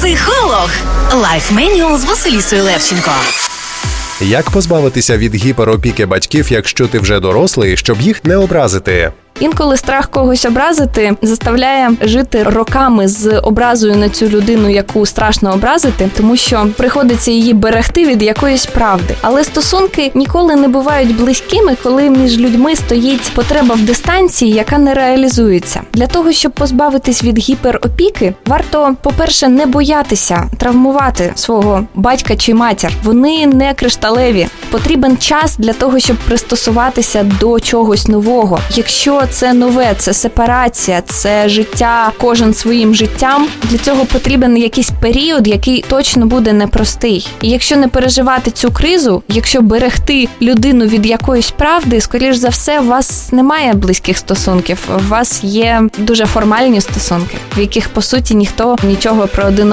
Психолог. Лайф-меню з Василісою Левченко. Як позбавитися від гіперопіки батьків, якщо ти вже дорослий, щоб їх не образити? Інколи страх когось образити заставляє жити роками з образою на цю людину, яку страшно образити, тому що приходиться її берегти від якоїсь правди. Але стосунки ніколи не бувають близькими, коли між людьми стоїть потреба в дистанції, яка не реалізується. Для того, щоб позбавитись від гіперопіки, варто, по-перше, не боятися травмувати свого батька чи матір. Вони не кришталеві. Потрібен час для того, щоб пристосуватися до чогось нового. Якщо це нове, це сепарація, це життя кожен своїм життям, для цього потрібен якийсь період, який точно буде непростий. І якщо не переживати цю кризу, якщо берегти людину від якоїсь правди, скоріш за все, у вас немає близьких стосунків, у вас є дуже формальні стосунки, в яких, по суті, ніхто нічого про один